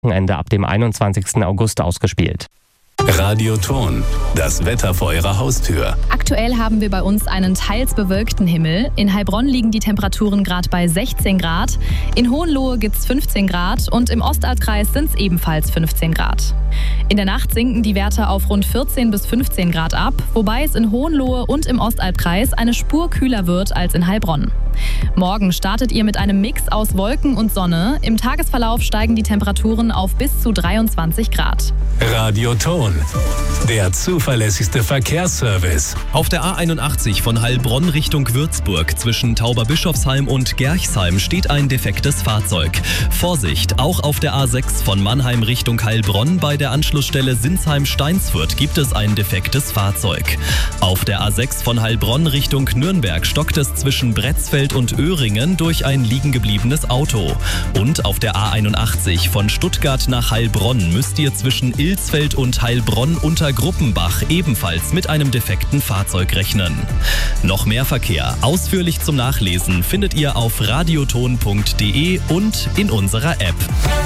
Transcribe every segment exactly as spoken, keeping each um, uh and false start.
Wochenende ab dem einundzwanzigsten August ausgespielt. Radioton, das Wetter vor Ihrer Haustür. Aktuell haben wir bei uns einen teils bewölkten Himmel. In Heilbronn liegen die Temperaturen gerade bei sechzehn Grad. In Hohenlohe gibt es fünfzehn Grad und im Ostalbkreis sind es ebenfalls fünfzehn Grad. In der Nacht sinken die Werte auf rund vierzehn bis fünfzehn Grad ab, wobei es in Hohenlohe und im Ostalbkreis eine Spur kühler wird als in Heilbronn. Morgen startet ihr mit einem Mix aus Wolken und Sonne. Im Tagesverlauf steigen die Temperaturen auf bis zu dreiundzwanzig Grad. Radioton, der zuverlässigste Verkehrsservice. Auf der A einundachtzig von Heilbronn Richtung Würzburg zwischen Tauberbischofsheim und Gerchsheim steht ein defektes Fahrzeug. Vorsicht, auch auf der A sechs von Mannheim Richtung Heilbronn bei der Anschlussstelle Sinsheim-Steinsfurt gibt es ein defektes Fahrzeug. Auf der A sechs von Heilbronn Richtung Nürnberg stockt es zwischen Bretzfeld und Öhringen durch ein liegengebliebenes Auto. Und auf der A einundachtzig von Stuttgart nach Heilbronn müsst ihr zwischen Ilsfeld und Heilbronn unter Gruppenbach ebenfalls mit einem defekten Fahrzeug rechnen. Noch mehr Verkehr ausführlich zum Nachlesen findet ihr auf radioton punkt de und in unserer App.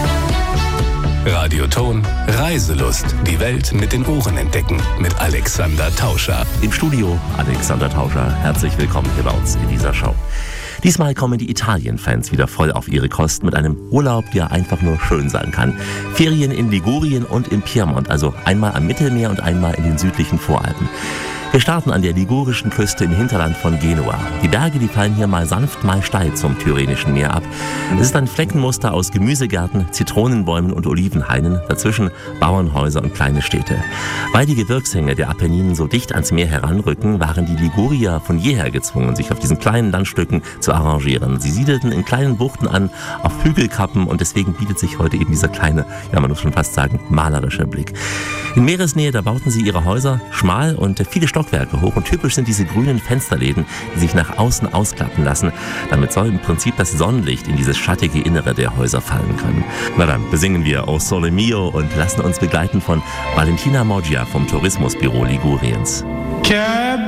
Radioton, Reiselust. Die Welt mit den Ohren entdecken. Mit Alexander Tauscher. Im Studio Alexander Tauscher. Herzlich willkommen hier bei uns in dieser Show. Diesmal kommen die Italien-Fans wieder voll auf ihre Kosten mit einem Urlaub, der einfach nur schön sein kann. Ferien in Ligurien und im Piemont, also einmal am Mittelmeer und einmal in den südlichen Voralpen. Wir starten an der ligurischen Küste im Hinterland von Genua. Die Berge, die fallen hier mal sanft, mal steil zum Tyrrhenischen Meer ab. Es ist ein Fleckenmuster aus Gemüsegärten, Zitronenbäumen und Olivenhainen, dazwischen Bauernhäuser und kleine Städte. Weil die Gebirgshänge der Apenninen so dicht ans Meer heranrücken, waren die Ligurier von jeher gezwungen, sich auf diesen kleinen Landstücken zu arrangieren. Sie siedelten in kleinen Buchten an, auf Hügelkappen, und deswegen bietet sich heute eben dieser kleine, ja man muss schon fast sagen, malerische Blick. In Meeresnähe, da bauten sie ihre Häuser schmal und viele Stockwerke hoch, und typisch sind diese grünen Fensterläden, die sich nach außen ausklappen lassen. Damit soll im Prinzip das Sonnenlicht in dieses schattige Innere der Häuser fallen können. Na dann besingen wir O Sole Mio und lassen uns begleiten von Valentina Moggia vom Tourismusbüro Liguriens. Che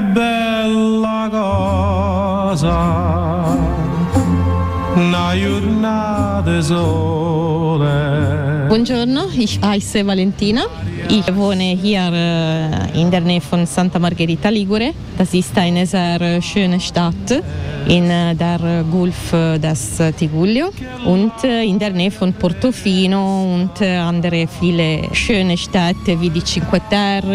bella cosa, una giornata sole. Buongiorno, ich heiße Valentina. Ich wohne hier in der Nähe von Santa Margherita Ligure. Das ist eine sehr schöne Stadt in der Golf des Tigullio und in der Nähe von Portofino und andere viele schöne Städte wie die Cinque Terre.